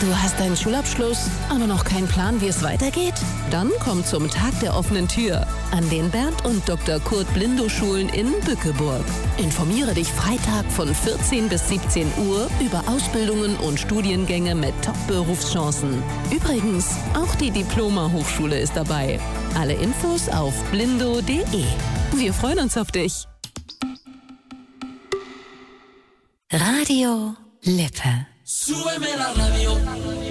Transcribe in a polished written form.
Du hast deinen Schulabschluss, aber noch keinen Plan, wie es weitergeht? Dann komm zum Tag der offenen Tür an den Bernd und Dr. Kurt Blindow-Schulen in Bückeburg. Informiere dich Freitag von 14 bis 17 Uhr über Ausbildungen und Studiengänge mit Top-Berufschancen. Übrigens, auch die Diploma-Hochschule ist dabei. Alle Infos auf blindo.de. Wir freuen uns auf dich. Radio Lippe. Súbeme la radio.